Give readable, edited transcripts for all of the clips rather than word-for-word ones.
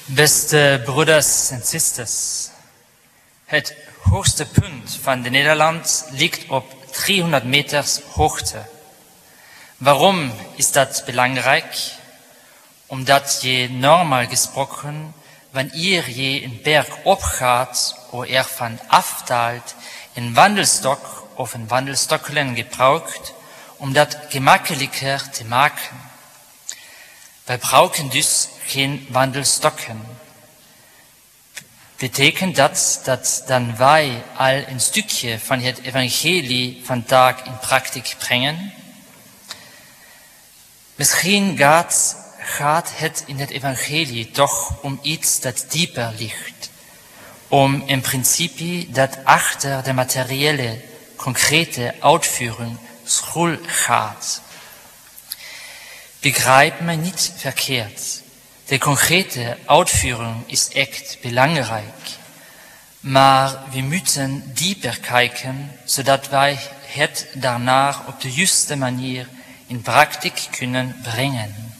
Beste broeders en sisters, het hoogste punt van de Nederland ligt op 300 meters hoogte. Waarom is dat belangrijk? Omdat je normaal gesproken, wanneer je een berg opgaat of ervan afdaalt, een wandelstok of een wandelstokkelen gebruikt, om dat gemakkelijker te maken. Wij gebruiken dus geen wandelstokken. Betekent dat dan wij al een stukje van het evangelie vandaag in praktijk brengen? Misschien gaat het in het evangelie toch om iets dat dieper ligt. Om een principe dat achter de materiële, concrete uitvoering schuil gaat. Begrijp mij niet verkeerd. De concrete uitvoering is echt belangrijk. Maar we moeten dieper kijken, zodat wij het daarna op de juiste manier in praktijk kunnen brengen.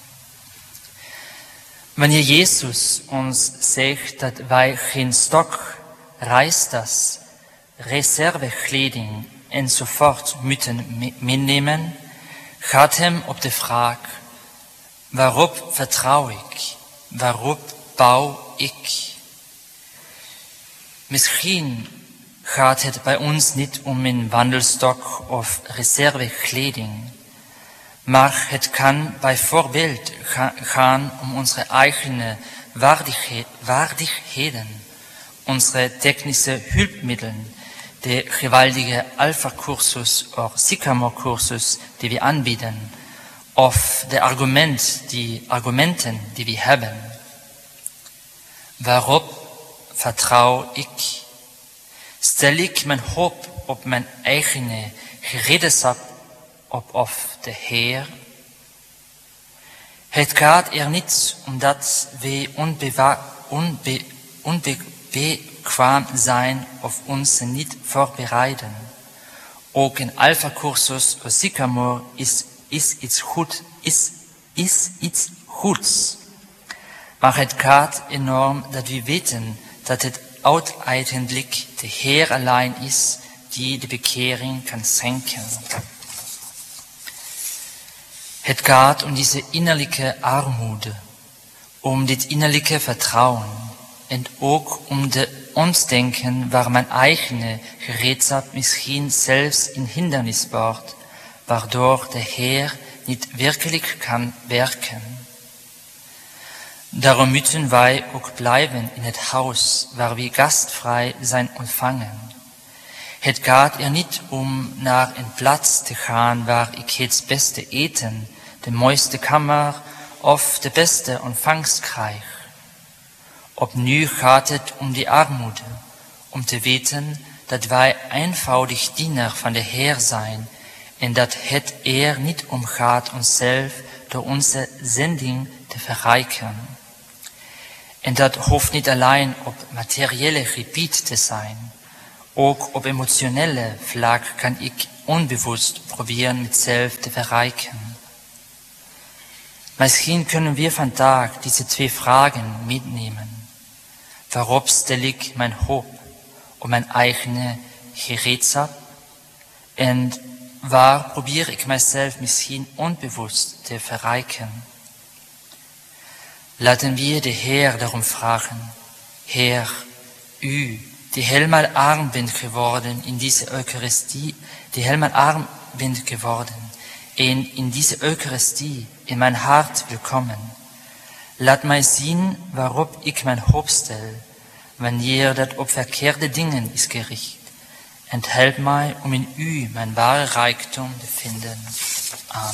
Wanneer Jezus ons zegt dat wij geen stok, reistas, reservekleding enzovoort moeten meenemen, gaat hem op de vraag: waarop vertrouw ik? Waarop bouw ik? Misschien gaat het bij ons niet om een wandelstok of reservekleding, maar het kan bijvoorbeeld gaan om onze eigen vaardigheden, onze technische hulpmiddelen, de geweldige Alpha-cursus of Sycamore-cursus die we aanbieden, of de argumenten die we hebben. Waarop vertrouw ik? Stel ik mijn hoop op mijn eigen gereedschap of de Heer? Het gaat er niet om dat we onbekwaam zijn of ons niet voorbereiden. Ook een Alpha-cursus of Sycamore is iets goeds. Maar het gaat enorm dat we weten dat het uiteindelijk de Heer alleen is die de bekering kan schenken. Het gaat om deze innerlijke armoede, om dit innerlijke vertrouwen en ook om de ontdenken waar mijn eigen gereedschap misschien zelfs een hindernis wordt, waardoor de Heer niet werkelijk kan werken. Daarom moeten wij ook blijven in het huis waar we gastvrij zijn ontvangen. Het gaat er niet om naar een plaats te gaan waar ik het beste eten, de mooiste kamer of de beste ontvangst krijg. Opnieuw gaat het om die armoede, om te weten dat wij eenvoudig dienaar van de Heer zijn en dat het er niet om gaat onszelf door onze zending te verrijken. En dat hoeft niet alleen op materiële gebied te zijn. Ook op emotionele vlak kan ik onbewust proberen mezelf te verrijken. Misschien kunnen we vandaag deze twee vragen meenemen. Waarop stel ik mijn hoop? Op mijn eigen gereedschap? En waar probeer ik mijzelf misschien onbewust te verrijken? Laten we de Heer daarom vragen. Heer, u die helemaal arm bent geworden in deze Eucharistie, die helemaal arm bent geworden en in deze Eucharistie in mijn hart wil komen. Laat mij zien waarop ik mijn hoop stel, wanneer dat op verkeerde dingen is gericht. En help mij om in u mijn ware rijkdom te vinden. Amen.